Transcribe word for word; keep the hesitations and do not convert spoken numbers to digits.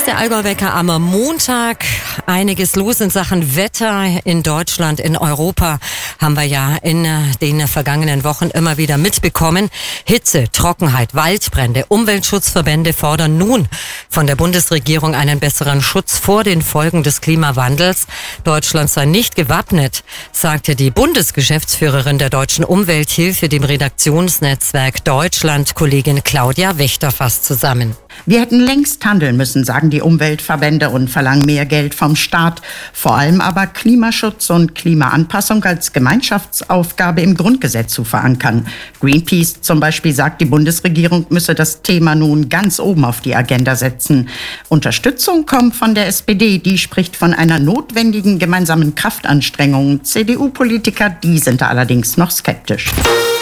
der Allgäu-Wecker am Montag. Einiges los in Sachen Wetter in Deutschland, in Europa haben wir ja in den vergangenen Wochen immer wieder mitbekommen. Hitze, Trockenheit, Waldbrände, Umweltschutzverbände fordern nun von der Bundesregierung einen besseren Schutz vor den Folgen des Klimawandels. Deutschland sei nicht gewappnet, sagte die Bundesgeschäftsführerin der Deutschen Umwelthilfe dem Redaktionsnetzwerk Deutschland, Kollegin Claudia Wächter, fasst zusammen. Wir hätten längst handeln müssen, sagen die Umweltverbände und verlangen mehr Geld vom Staat. Vor allem aber Klimaschutz und Klimaanpassung als Gemeinschaftsaufgabe im Grundgesetz zu verankern. Greenpeace zum Beispiel sagt, die Bundesregierung müsse das Thema nun ganz oben auf die Agenda setzen. Unterstützung kommt von der S P D, die spricht von einer notwendigen gemeinsamen Kraftanstrengung. C D U-Politiker, die sind allerdings noch skeptisch.